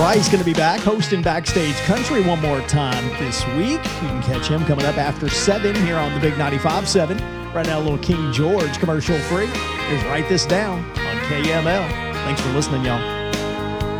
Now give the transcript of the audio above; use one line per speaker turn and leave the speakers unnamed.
Bryce going to be back hosting Backstage Country one more time this week. You can catch him coming up after 7 here on the Big 95.7. Right now, a little King George commercial free. Here's Write This Down on KML. Thanks for listening, y'all.